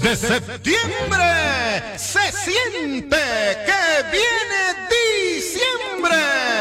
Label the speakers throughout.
Speaker 1: de septiembre se siente que viene diciembre.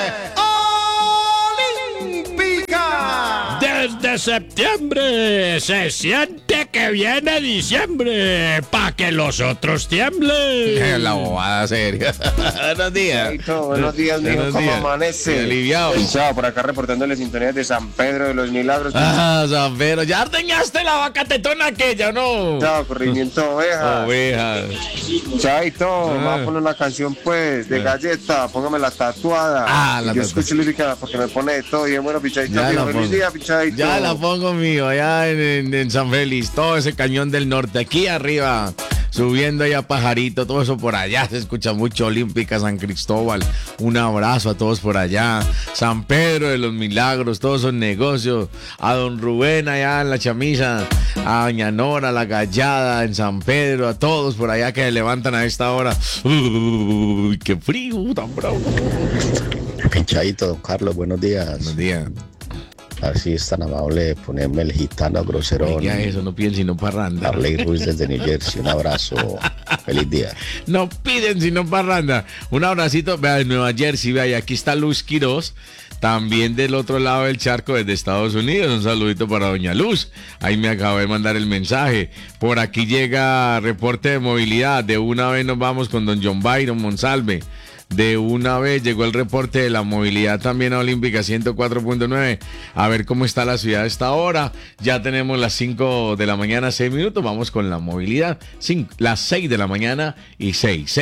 Speaker 1: Olímpica.
Speaker 2: Desde septiembre se siente que viene diciembre, pa' que los otros tiemblen.
Speaker 3: La bobada seria. Buenos días.
Speaker 4: Buenos días, mijo. ¿Cómo amanece?
Speaker 3: Aliviado.
Speaker 4: Chao, por acá reportándole sintonías de San Pedro de los Milagros.
Speaker 3: San Pedro. ¿Ya ordeñaste la vaca tetona aquella, no?
Speaker 4: Chao, corrimiento ovejas.
Speaker 3: Ovejas.
Speaker 4: Chaito, vamos a poner una canción, pues, de Galleta. Póngame la tatuada.
Speaker 3: La
Speaker 4: Yo escucho lírica porque me pone de todo. Y bueno, Pichadito, feliz día, Pichadito.
Speaker 3: Ya la pongo, mío, allá en San Félix. Todo ese cañón del norte. Aquí arriba, subiendo allá a Pajarito. Todo eso por allá. Se escucha mucho. Olímpica, San Cristóbal. Un abrazo a todos por allá. San Pedro de los Milagros. Todos son negocios. A don Rubén allá en la Chamisa. A doña Nora, la Gallada en San Pedro. A todos por allá que se levantan a esta hora. Uy, qué frío tan bravo.
Speaker 5: Pinchadito, don Carlos, buenos días.
Speaker 3: Buenos días.
Speaker 5: Así es tan amable de ponerme el gitano groserón.
Speaker 3: Ya eso, no piden sino parranda.
Speaker 5: Arley Ruiz desde New Jersey, un abrazo. Feliz día.
Speaker 3: No piden sino parranda. Un abracito, vea, de Nueva Jersey, vea, y aquí está Luz Quiroz, también del otro lado del charco desde Estados Unidos. Un saludito para doña Luz. Ahí me acabo de mandar el mensaje. Por aquí llega reporte de movilidad. De una vez nos vamos con don John Byron Monsalve. De una vez llegó el reporte de la movilidad también a Olímpica 104.9. A ver cómo está la ciudad a esta hora. Ya tenemos las 5 de la mañana, 6 minutos. Vamos con la movilidad. Las 6 de la mañana y 6.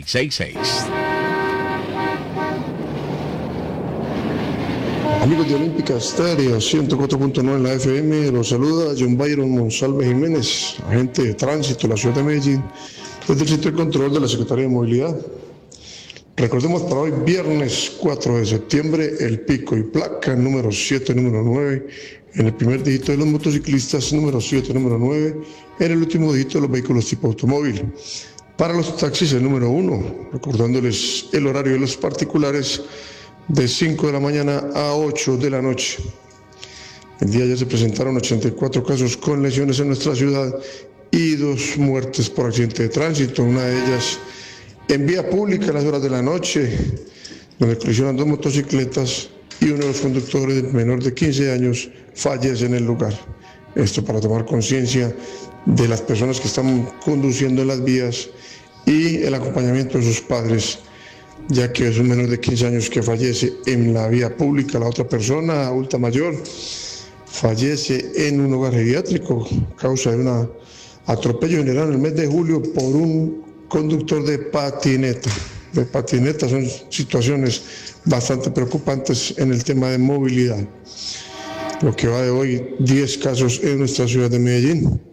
Speaker 6: Amigos de Olímpica Estéreo 104.9 en la FM, los saluda John Byron Monsalve Jiménez, agente de tránsito de la ciudad de Medellín, desde el sitio de control de la Secretaría de Movilidad. Recordemos para hoy, viernes 4 de septiembre, el pico y placa número 7, número 9, en el primer dígito de los motociclistas, número 7, número 9, en el último dígito de los vehículos tipo automóvil. Para los taxis, el número 1, recordándoles el horario de los particulares, de 5 de la mañana a 8 de la noche. El día ya se presentaron 84 casos con lesiones en nuestra ciudad y 2 muertes por accidente de tránsito, una de ellas en vía pública a las horas de la noche, donde colisionan 2 motocicletas y uno de los conductores menor de 15 años fallece en el lugar. Esto para tomar conciencia de las personas que están conduciendo en las vías y el acompañamiento de sus padres, ya que es un menor de 15 años que fallece en la vía pública. La otra persona, adulta mayor, fallece en un hogar geriátrico a causa de un atropello generado en el mes de julio por un conductor de patineta. Son situaciones bastante preocupantes en el tema de movilidad. Lo que va de hoy, 10 casos en nuestra ciudad de Medellín.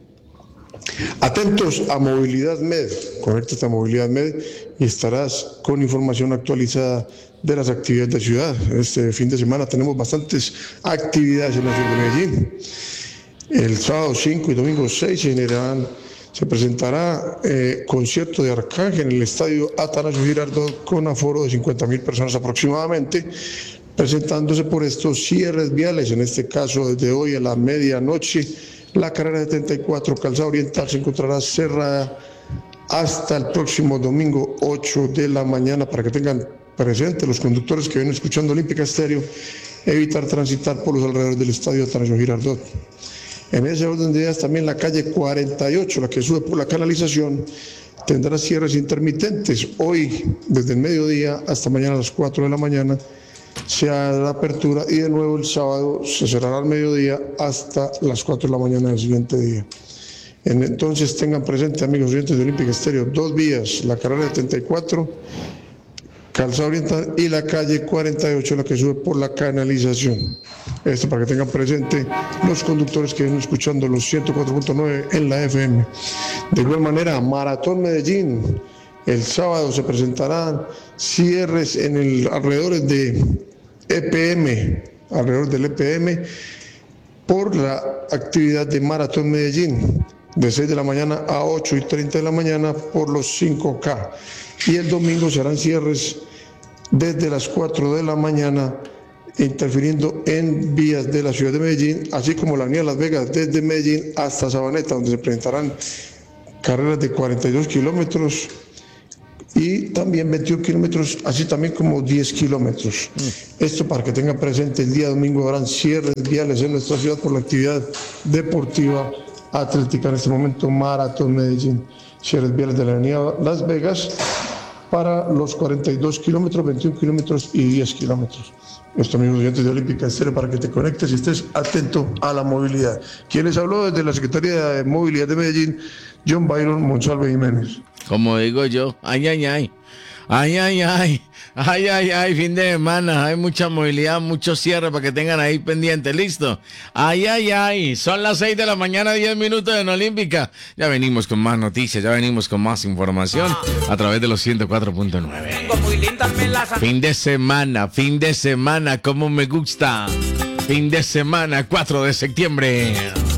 Speaker 6: Atentos a Movilidad Med, conéctate a Movilidad Med y estarás con información actualizada de las actividades de ciudad. Este fin de semana tenemos bastantes actividades en la ciudad de Medellín. El sábado 5 y domingo 6 se presentará concierto de Arcángel en el estadio Atanasio Girardot con aforo de 50.000 personas aproximadamente, presentándose por estos cierres viales, en este caso desde hoy a la medianoche. La carrera 74 Calzada Oriental se encontrará cerrada hasta el próximo domingo 8 de la mañana, para que tengan presente los conductores que vienen escuchando Olímpica Estéreo, evitar transitar por los alrededores del estadio Atanasio Girardot. En ese orden de ideas también la calle 48, la que sube por la canalización, tendrá cierres intermitentes. Hoy desde el mediodía hasta mañana a las 4 de la mañana se hará la apertura y de nuevo el sábado se cerrará al mediodía hasta las 4 de la mañana del siguiente día. Entonces tengan presente, amigos oyentes de Olímpica Estéreo, 2 vías, la carrera 74, Calzada Oriental, y la calle 48, la que sube por la canalización. Esto para que tengan presente los conductores que vienen escuchando los 104.9 en la FM. De igual manera, Maratón Medellín. El sábado se presentarán cierres en alrededor de EPM, alrededor del EPM, por la actividad de Maratón Medellín, de 6 de la mañana a 8:30 de la mañana por los 5K. Y el domingo serán cierres desde las 4 de la mañana, interfiriendo en vías de la ciudad de Medellín, así como la avenida Las Vegas desde Medellín hasta Sabaneta, donde se presentarán carreras de 42 kilómetros y también 21 kilómetros, así también como 10 kilómetros. Esto para que tengan presente, el día domingo habrán cierres viales en nuestra ciudad por la actividad deportiva atlética. En este momento, Maratón Medellín, cierres viales de la avenida Las Vegas para los 42 kilómetros, 21 kilómetros y 10 kilómetros. Nuestros amigos oyentes de Olímpica Estéreo, para que te conectes y estés atento a la movilidad. ¿Quién les habló desde la Secretaría de Movilidad de Medellín? John Byron Monsalve Jiménez.
Speaker 3: Como digo yo, ay, ay, ay. Ay, ay, ay. Ay, ay, ay, fin de semana. Hay mucha movilidad, mucho cierre para que tengan ahí pendiente. ¿Listo? Ay, ay, ay. Son las 6 de la mañana, 10 minutos en Olímpica. Ya venimos con más noticias, ya venimos con más información a través de los 104.9. Fin de semana, como me gusta. Fin de semana, 4 de septiembre.